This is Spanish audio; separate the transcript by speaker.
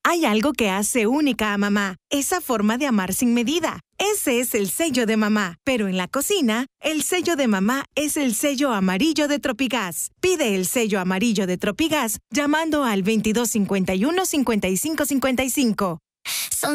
Speaker 1: Hay algo que hace única a mamá, esa forma de amar sin medida. Ese es el sello de mamá. Pero en la cocina, el sello de mamá es el sello amarillo de Tropigas. Pide el sello amarillo de Tropigas llamando al 2251-5555.